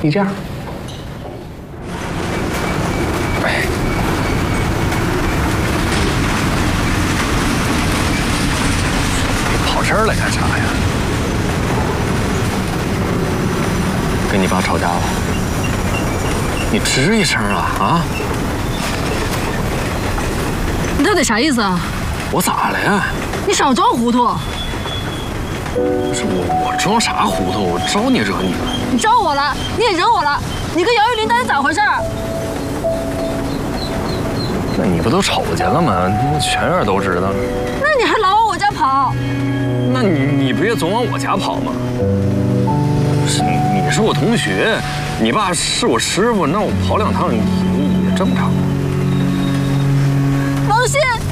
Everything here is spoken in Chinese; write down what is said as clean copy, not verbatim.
你这样，哎，你跑这儿来干啥呀？跟你爸吵架了？你吱一声啊啊！ 你到底啥意思啊？ 我咋了呀？ 你少装糊涂！ 不是我装啥糊涂？我招你惹你了？ 你招我了，你也惹我了。你跟姚玉林到底咋回事？ 那你不都瞅见了吗？全院都知道了。 那你还老往我家跑？ 那你不也总往我家跑吗？是你是我同学，你爸是我师傅，那我跑2趟也正常。 王鑫。